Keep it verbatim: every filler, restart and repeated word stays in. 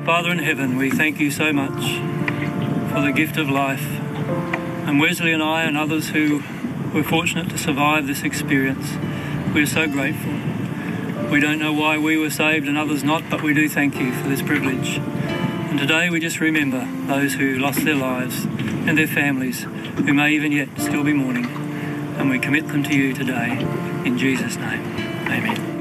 Father in heaven, we thank you so much for the gift of life. And Wesley and I and others who were fortunate to survive this experience, we are so grateful. We don't know why we were saved and others not, but we do thank you for this privilege. And today we just remember those who lost their lives and their families, who may even yet still be mourning. And we commit them to you today. In Jesus' name, amen.